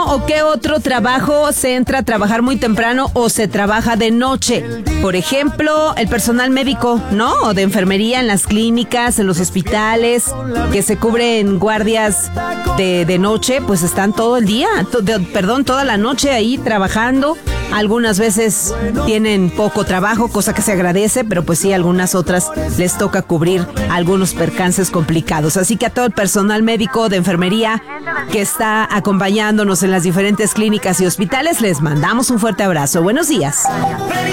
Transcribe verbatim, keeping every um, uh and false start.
o qué otro trabajo se entra a trabajar muy temprano o se trabaja de noche? Por ejemplo, el personal médico, ¿no? O de enfermería en las clínicas, en los hospitales, que se cubren guardias de, de noche, pues están todo el día, to, de, perdón, toda la noche ahí trabajando. Algunas veces tienen poco trabajo, cosa que se agradece, pero pues sí, algunas otras les toca cubrir algunos percances complicados. Así que a todo el personal médico de enfermería que está acompañándonos en las diferentes clínicas y hospitales, les mandamos un fuerte abrazo. Buenos días.